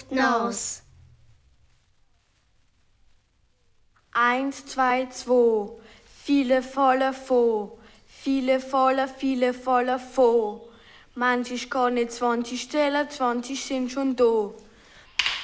die Nase. 1, 2, 2. Viele voller Fo. Viele voller Fo. Manch ich gar nicht 20 Stellen, 20 sind schon da.